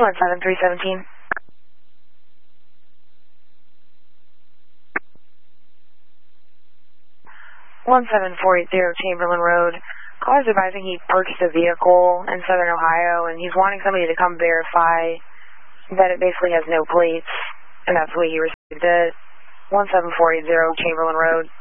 17317. 17480 Chamberlain Road. Caller's advising he purchased a vehicle in Southern Ohio, and he's wanting somebody to come verify that it basically has no plates, and that's the way he received it. 17480 Chamberlain Road.